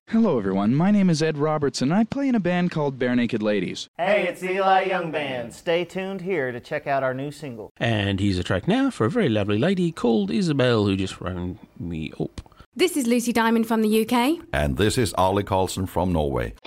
Hello, everyone. My name is Ed Robertson, and I play in a band called Bare Naked Ladies. Hey, it's the Eli Young Band. Stay tuned here to check out our new single. And here's a track now for a very lovely lady called Isabel, who just rang me up. This is Lucy Diamond from the UK. And this is Arlie Carlson from Norway.